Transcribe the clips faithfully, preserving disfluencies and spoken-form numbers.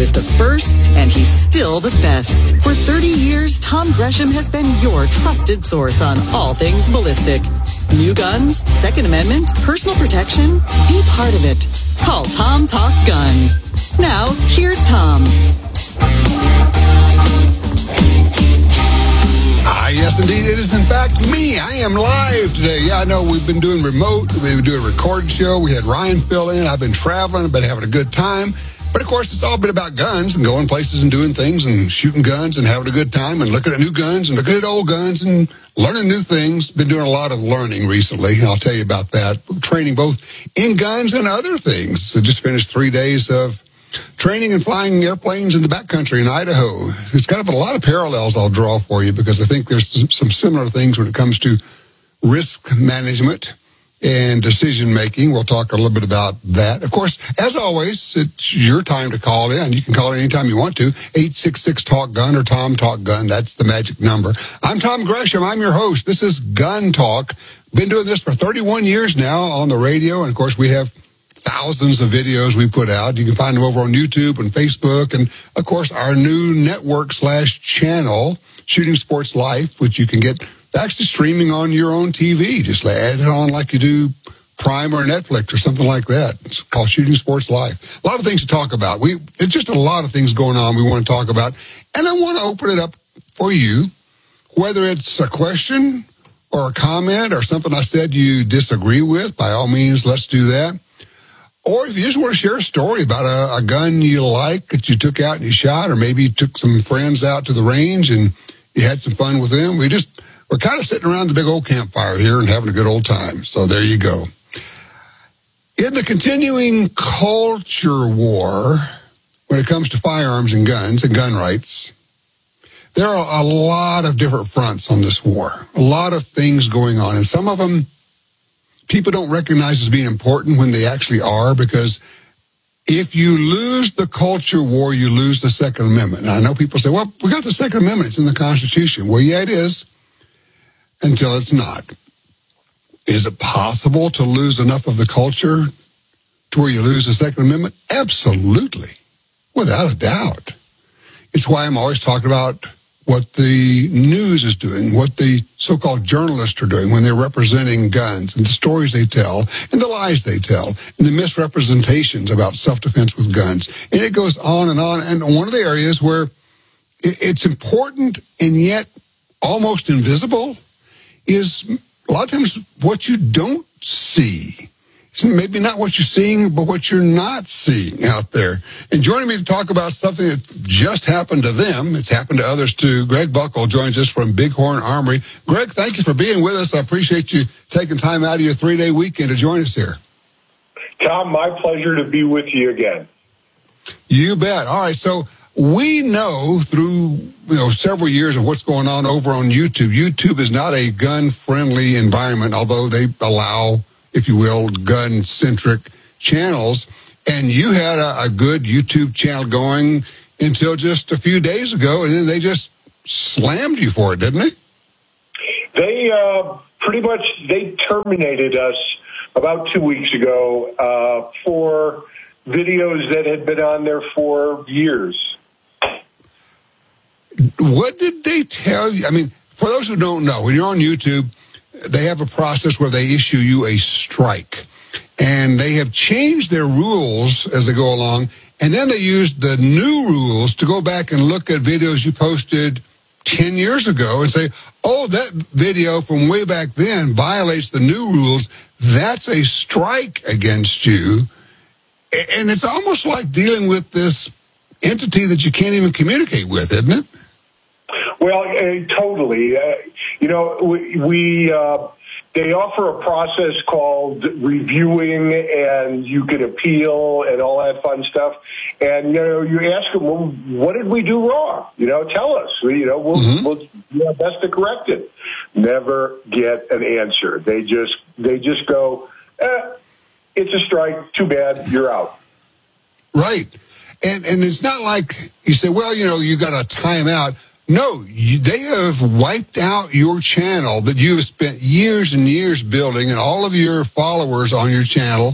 was the first, and he's still the best. For thirty years, Tom Gresham has been your trusted source on all things ballistic. New guns, Second Amendment, personal protection. Be part of it. Call Tom Talk Gun. Now, here's Tom. Ah, yes, indeed. It is, in fact, me. I am live today. Yeah, I know we've been doing remote. We've been doing a recorded show. We had Ryan fill in. I've been traveling. I've been having a good time. But, of course, it's all been about guns and going places and doing things and shooting guns and having a good time and looking at new guns and looking at old guns and learning new things. Been doing a lot of learning recently. I'll tell you about that. Training both in guns and other things. I just finished three days of training and flying airplanes in the backcountry in Idaho. It's kind of a lot of parallels I'll draw for you because I think there's some similar things when it comes to risk management and decision-making. We'll talk a little bit about that. Of course, as always, it's your time to call in. You can call in anytime you want to. eight six six, talk gun or Tom Talk Gun. That's the magic number. I'm Tom Gresham. I'm your host. This is Gun Talk. Been doing this for thirty-one years now on the radio. And, of course, we have thousands of videos we put out. You can find them over on YouTube and Facebook. And, of course, our new network slash channel, Shooting Sports Life, which you can get actually streaming on your own T V. Just add it on like you do Prime or Netflix or something like that. It's called Shooting Sports Life. A lot of things to talk about. We It's just a lot of things going on we want to talk about. And I want to open it up for you, whether it's a question or a comment or something I said you disagree with. By all means, let's do that. Or if you just want to share a story about a, a gun you like that you took out and you shot, or maybe you took some friends out to the range and you had some fun with them. We just... We're kind of sitting around the big old campfire here and having a good old time. So there you go. In the continuing culture war, when it comes to firearms and guns and gun rights, there are a lot of different fronts on this war. A lot of things going on. And some of them people don't recognize as being important when they actually are, because if you lose the culture war, you lose the Second Amendment. Now, I know people say, well, we got the Second Amendment. It's in the Constitution. Well, yeah, it is. Until it's not. Is it possible to lose enough of the culture to where you lose the Second Amendment? Absolutely. Without a doubt. It's why I'm always talking about what the news is doing, what the so-called journalists are doing when they're representing guns and the stories they tell and the lies they tell and the misrepresentations about self-defense with guns. And it goes on and on. And one of the areas where it's important and yet almost invisible is a lot of times what you don't see. It's maybe not what you're seeing, but what you're not seeing out there. And joining me to talk about something that just happened to them, it's happened to others too, Greg Buckle joins us from Bighorn Armory. Greg, thank you for being with us. I appreciate you taking time out of your three-day weekend to join us here. Tom, my pleasure to be with you again. You bet. All right, so we know through you know several years of what's going on over on YouTube. YouTube is not a gun-friendly environment, although they allow, if you will, gun-centric channels. And you had a, a good YouTube channel going until just a few days ago, and then they just slammed you for it, didn't they? They uh, pretty much they terminated us about two weeks ago uh, for videos that had been on there for years. What did they tell you? I mean, for those who don't know, when you're on YouTube, they have a process where they issue you a strike. And they have changed their rules as they go along. And then they used the new rules to go back and look at videos you posted ten years ago and say, oh, that video from way back then violates the new rules. That's a strike against you. And it's almost like dealing with this entity that you can't even communicate with, isn't it? Well, uh, totally. Uh, you know, we, we uh, they offer a process called reviewing, and you can appeal and all that fun stuff. And, you know, you ask them, well, what did we do wrong? You know, tell us. We, you know, we'll, mm-hmm. we'll do our best to correct it. Never get an answer. They just, they just go, eh, it's a strike. Too bad. You're out. Right. And and it's not like you say, well, you know, you got a timeout. No, you, they have wiped out your channel that you have spent years and years building and all of your followers on your channel.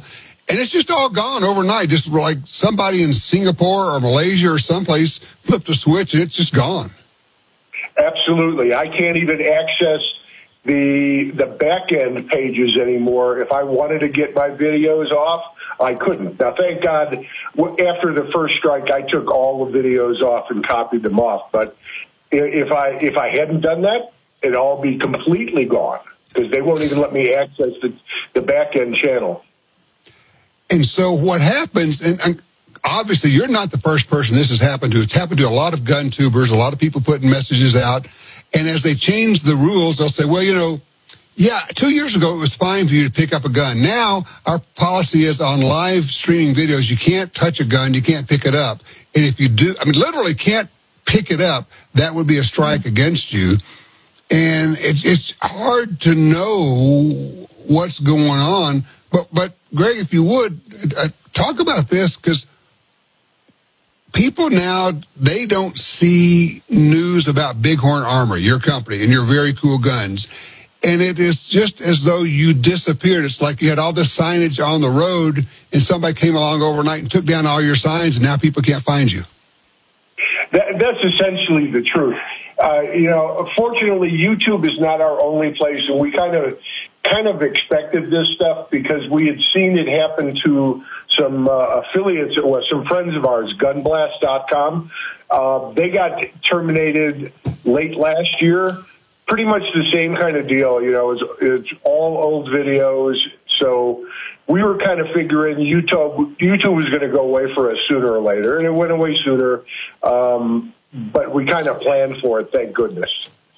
And it's just all gone overnight. Just like somebody in Singapore or Malaysia or someplace flipped a switch and it's just gone. Absolutely. I can't even access the the back end pages anymore. If I wanted to get my videos off, I couldn't. Now, thank God, after the first strike, I took all the videos off and copied them off. But if I if I hadn't done that, it'd all be completely gone because they won't even let me access the, the back end channel. And so what happens, and, and obviously you're not the first person this has happened to. It's happened to a lot of gun tubers, a lot of people putting messages out. And as they change the rules, they'll say, well, you know, yeah, two years ago it was fine for you to pick up a gun. Now our policy is on live streaming videos, you can't touch a gun, you can't pick it up. And if you do, I mean, literally can't pick it up, that would be a strike against you. And it, it's hard to know what's going on. But, but Greg, if you would, uh, talk about this, because people now, they don't see news about Bighorn Armory, your company, and your very cool guns. And it is just as though you disappeared. It's like you had all this signage on the road, and somebody came along overnight and took down all your signs, and now people can't find you. That, that's essentially the truth. Uh, you know, fortunately, YouTube is not our only place, and we kind of kind of expected this stuff because we had seen it happen to some uh, affiliates, or some friends of ours, gun blast dot com. Uh, they got terminated late last year. Pretty much the same kind of deal. You know, it's, it's all old videos. So we were kind of figuring YouTube, YouTube was going to go away for us sooner or later, and it went away sooner. Um, but we kind of planned for it, thank goodness.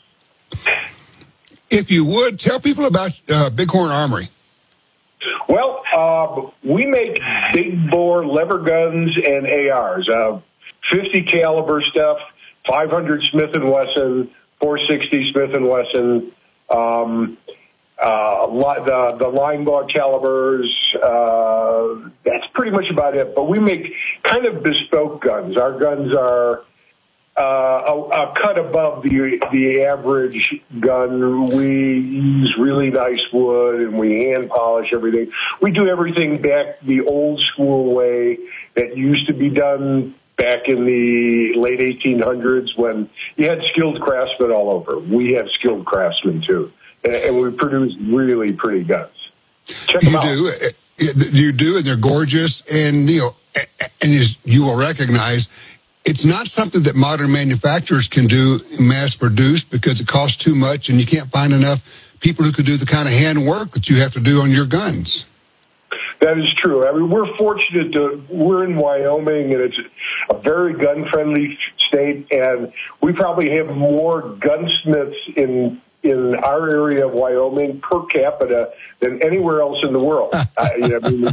If you would, tell people about uh, Bighorn Armory. Well, uh, we make big bore lever guns and A Rs, uh, fifty caliber stuff, five hundred Smith and Wesson, four sixty Smith and Wesson, um, uh, the, the line bar calibers. Uh, that's pretty much about it. But we make kind of bespoke guns. Our guns are uh, a, a cut above the the average gun. We use really nice wood and we hand polish everything. We do everything back the old school way that used to be done back in the late eighteen hundreds when you had skilled craftsmen all over. We have skilled craftsmen too, and we produce really pretty guns. Check them you out. do, you do, and they're gorgeous. And you know, and as you will recognize, it's not something that modern manufacturers can do mass produced because it costs too much, and you can't find enough people who could do the kind of hand work that you have to do on your guns. That is true. I mean, we're fortunate to, we're in Wyoming, and it's a very gun-friendly state, and we probably have more gunsmiths in in our area of Wyoming per capita than anywhere else in the world. uh, you know, I mean,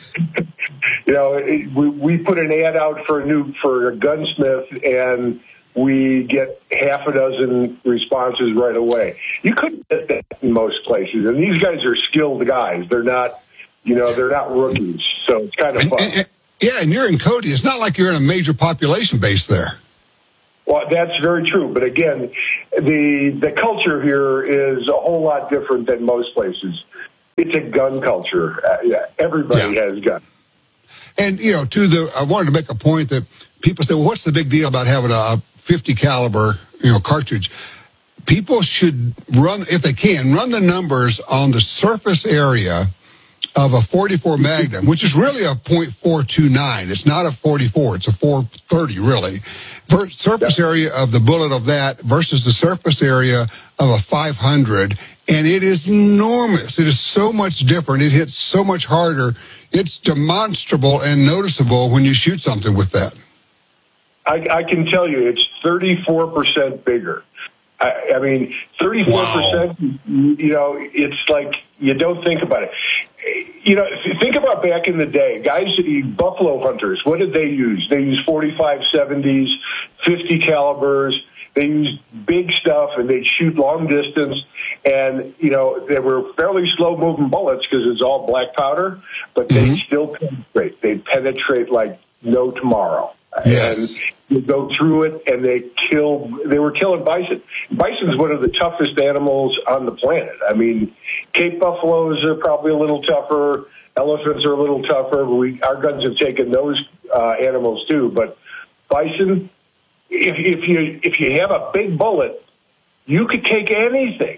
you know it, we, we put an ad out for a new for a gunsmith, and we get half a dozen responses right away. You couldn't get that in most places, and these guys are skilled guys. They're not. You know, they're not rookies, so it's kind of fun. And, and, yeah, and you're in Cody. It's not like you're in a major population base there. Well, that's very true. But again, the the culture here is a whole lot different than most places. It's a gun culture. Uh, yeah, everybody yeah. has guns. And, you know, to the, I wanted to make a point that people say, well, what's the big deal about having a fifty caliber, you know, cartridge? People should run, if they can, run the numbers on the surface area of a forty-four Magnum, which is really a point four two nine. It's not a forty-four. It's a four thirty, really. For surface area of the bullet of that versus the surface area of a five hundred, and it is enormous. It is so much different. It hits so much harder. It's demonstrable and noticeable when you shoot something with that. I, I can tell you it's thirty-four percent bigger. I, I mean, thirty-four percent, wow. You know, it's like you don't think about it. You know, think about back in the day, guys, buffalo hunters, what did they use? They used forty-five seventies, fifty calibers. They used big stuff, and they'd shoot long distance. And, you know, they were fairly slow-moving bullets because it's all black powder, but mm-hmm. they'd still penetrate. They'd penetrate like no tomorrow. Yes. And you go through it, and they kill. They were killing bison. Bison's one of the toughest animals on the planet. I mean, Cape buffaloes are probably a little tougher. Elephants are a little tougher. We, our guns have taken those uh, animals too. But bison, if, if you if you have a big bullet, you could take anything.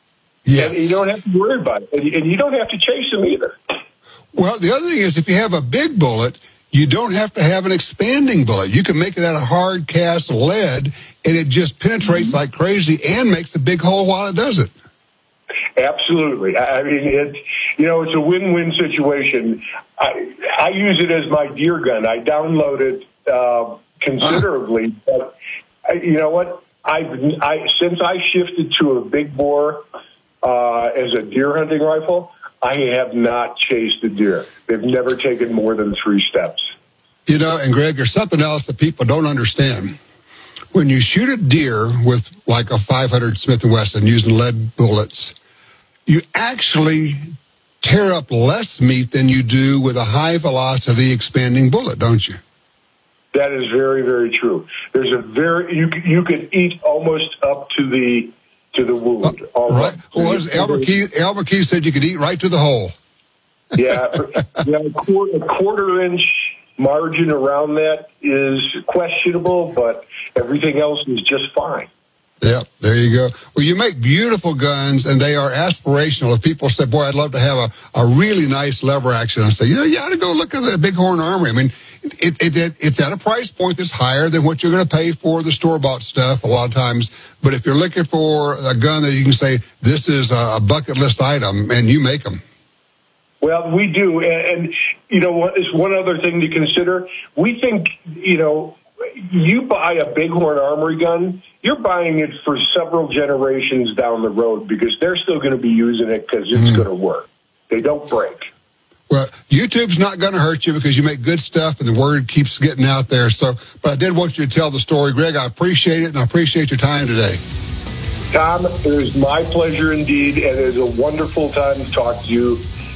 Yes. And you don't have to worry about it. And, and you don't have to chase them either. Well, the other thing is if you have a big bullet, you don't have to have an expanding bullet. You can make it out of hard cast lead, and it just penetrates mm-hmm. like crazy and makes a big hole while it does it. Absolutely. I mean, it, you know, it's a win-win situation. I, I use it as my deer gun. I download it uh, considerably. Uh-huh. But you know what? I've, I since I shifted to a big bore uh, as a deer hunting rifle, I have not chased a deer. They've never taken more than three steps. You know, and Greg, there's something else that people don't understand. When you shoot a deer with like a five hundred Smith and Wesson using lead bullets, you actually tear up less meat than you do with a high velocity expanding bullet, don't you? That is very, very true. There's a very you you could eat almost up to the to the wound. Uh, right. Well, Albert Key, Albert Key said you could eat right to the hole. Yeah, you know, a, quarter, a quarter inch margin around that is questionable, but everything else is just fine. Yep, there you go. Well, you make beautiful guns, and they are aspirational. If people say, boy, I'd love to have a, a really nice lever action, I say, you know, you ought to go look at the Bighorn Armory. I mean, it, it, it, it's at a price point that's higher than what you're going to pay for the store-bought stuff a lot of times. But if you're looking for a gun that you can say, this is a bucket list item, and you make them. Well, we do. And, and you know, what is one other thing to consider? We think, you know, you buy a Bighorn Armory gun, you're buying it for several generations down the road because they're still going to be using it because it's mm. going to work. They don't break. Well, YouTube's not going to hurt you because you make good stuff and the word keeps getting out there. So, but I did want you to tell the story, Greg. I appreciate it, and I appreciate your time today. Tom, it was my pleasure indeed, and it was a wonderful time to talk to you.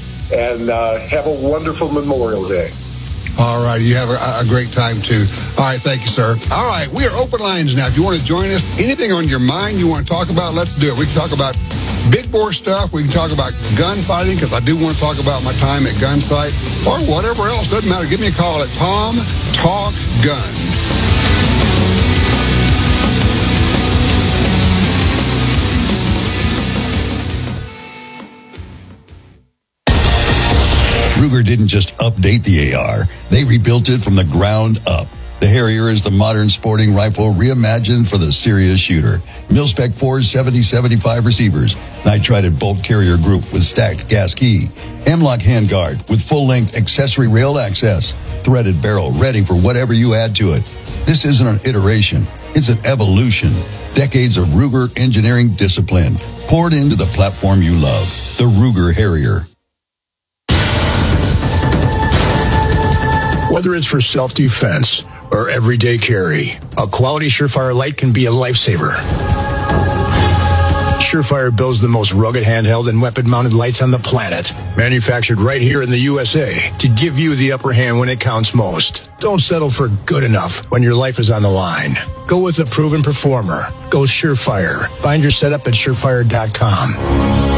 And uh, have a wonderful Memorial Day. All right. You have a, a great time, too. All right. Thank you, sir. All right. We are open lines now. If you want to join us, anything on your mind you want to talk about, let's do it. We can talk about big bore stuff. We can talk about gunfighting, because I do want to talk about my time at Gunsight, or whatever else. Doesn't matter. Give me a call at Tom Talk Gun. Ruger didn't just update the A R, they rebuilt it from the ground up. The Harrier is the modern sporting rifle reimagined for the serious shooter. Mil-Spec four seventy seventy-five receivers, nitrided bolt carrier group with stacked gas key, M-LOK handguard with full-length accessory rail access, threaded barrel ready for whatever you add to it. This isn't an iteration, it's an evolution. Decades of Ruger engineering discipline poured into the platform you love, the Ruger Harrier. Whether it's for self-defense or everyday carry, a quality Surefire light can be a lifesaver. Surefire builds the most rugged handheld and weapon-mounted lights on the planet, manufactured right here in the U S A to give you the upper hand when it counts most. Don't settle for good enough when your life is on the line. Go with a proven performer. Go Surefire. Find your setup at surefire dot com.